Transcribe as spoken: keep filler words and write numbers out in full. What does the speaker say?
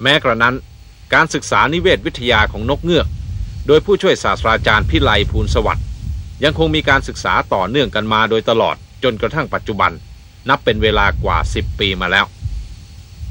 แม้กระนั้นการศึกษานิเวศวิทยาของนกเงือกโดยผู้ช่วยศาสตราจารย์พิไลภูลสวัสดิ์ยังคงมีการศึกษาต่อเนื่องกันมาโดยตลอดจนกระทั่งปัจจุบันนับเป็นเวลากว่าสิบปีมาแล้ว